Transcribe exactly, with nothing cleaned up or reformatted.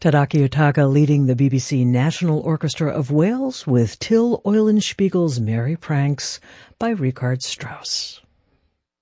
Tadaki Otaga leading the B B C National Orchestra of Wales with Till Eulenspiegel's Merry Pranks by Richard Strauss.